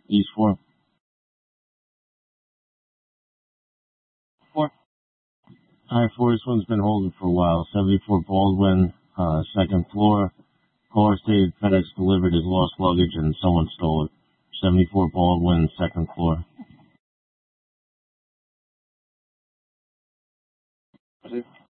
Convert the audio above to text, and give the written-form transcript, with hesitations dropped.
East 4. 4. Alright, 4, this one's been holding for a while. 74 Baldwin, second floor. Caller stated FedEx delivered his lost luggage and someone stole it. 74 Baldwin, second floor. That's it.